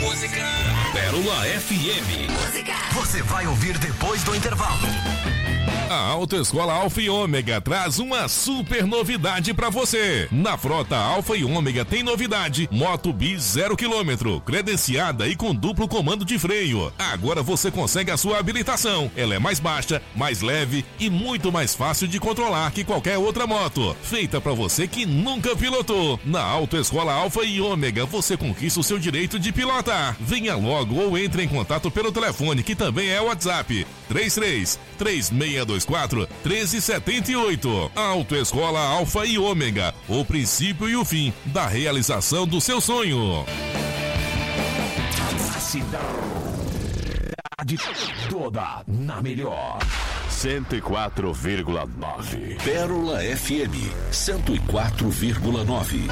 Música. Pérola FM. Música. Você vai ouvir depois do intervalo. A Autoescola Alfa e Ômega traz uma super novidade pra você. Na frota Alfa e Ômega tem novidade: Moto Bis 0 km, credenciada e com duplo comando de freio. Agora você consegue a sua habilitação. Ela é mais baixa, mais leve e muito mais fácil de controlar que qualquer outra moto. Feita pra você que nunca pilotou. Na Autoescola Alfa e Ômega você conquista o seu direito de pilotar. Venha logo ou entre em contato pelo telefone, que também é WhatsApp: 33-3624-1378. Autoescola Alfa e Ômega, o princípio e o fim da realização do seu sonho. A cidade toda na melhor 104,9. Pérola FM 104,9.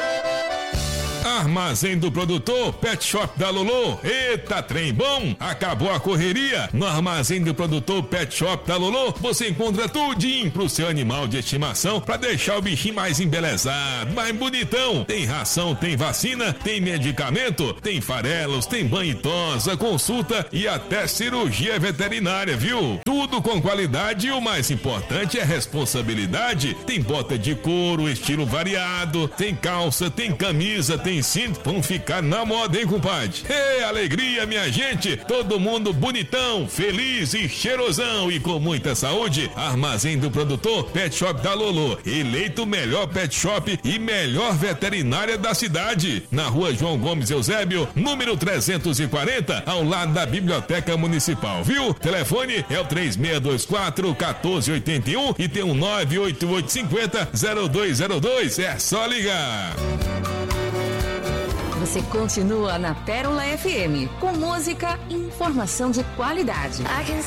Armazém do Produtor, Pet Shop da Lulu. Eita, trem bom! Acabou a correria? No Armazém do Produtor, Pet Shop da Lulu, você encontra tudinho pro seu animal de estimação, pra deixar o bichinho mais embelezado, mais bonitão. Tem ração, tem vacina, tem medicamento, tem farelos, tem banho e tosa, consulta e até cirurgia veterinária, viu? Tudo com qualidade e o mais importante é responsabilidade. Tem bota de couro, estilo variado, tem calça, tem camisa, tem cinto, vão ficar na moda, hein, compadre? Alegria, minha gente! Todo mundo bonitão, feliz e cheirosão e com muita saúde. Armazém do Produtor, Pet Shop da Lulu, eleito o melhor pet shop e melhor veterinária da cidade. Na rua João Gomes Eusébio, número 340, ao lado da Biblioteca Municipal, viu? Telefone é o 3624-1481 e tem um 98850-0202. É só ligar. Você continua na Pérola FM, com música e informação de qualidade.